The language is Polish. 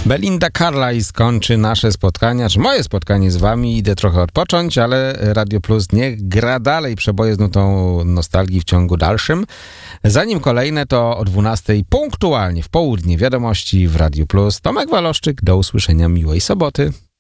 Belinda Carlisle skończy nasze spotkania, czy moje spotkanie z wami. Idę trochę odpocząć, ale Radio Plus niech gra dalej przeboje z nutą nostalgii w ciągu dalszym. Zanim kolejne, to o 12:00 punktualnie w południe wiadomości w Radio Plus. Tomek Waloszczyk, do usłyszenia, miłej soboty.